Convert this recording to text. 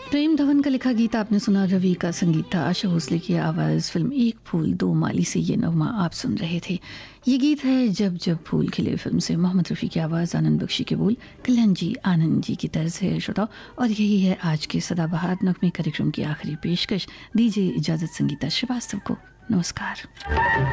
प्रेम धवन का लिखा गीत आपने सुना, रवि का संगीत था, आशा भोसले की आवाज़। फिल्म एक फूल दो माली से ये नगमा आप सुन रहे थे। ये गीत है जब जब फूल खिले फिल्म से। मोहम्मद रफ़ी की आवाज़, आनंद बख्शी के बोल, कल्याण जी आनंद जी की तर्ज है श्रोता। और यही है आज के सदाबहार नगमे कार्यक्रम की आखिरी पेशकश। दीजिए इजाज़त संगीता श्रीवास्तव को। नमस्कार।